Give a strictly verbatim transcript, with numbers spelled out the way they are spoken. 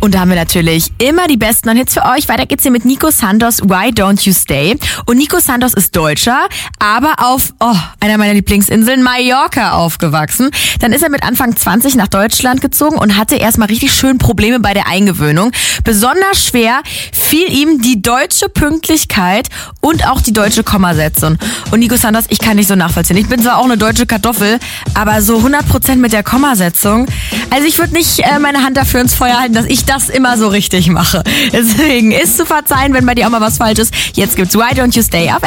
Und da haben wir natürlich immer die besten neuen Hits für euch. Weiter geht's hier mit Nico Santos, Why Don't You Stay? Und Nico Santos ist Deutscher, aber auf oh, einer meiner Lieblingsinseln, Mallorca, aufgewachsen. Dann ist er mit Anfang zwanzig nach Deutschland gezogen und hatte erstmal richtig schön Probleme bei der Eingewöhnung. Besonders schwer fiel ihm die deutsche Pünktlichkeit und auch die deutsche Kommasetzung. Und Nico Santos, ich kann nicht so nachvollziehen. Ich bin zwar auch eine deutsche Kartoffel, aber so hundert Prozent mit der Kommasetzung. Also ich würde nicht äh, meine Hand dafür ins Feuer halten, dass ich das immer so richtig mache. Deswegen ist zu verzeihen, wenn bei dir auch mal was falsch ist. Jetzt gibt's Why Don't You Stay auf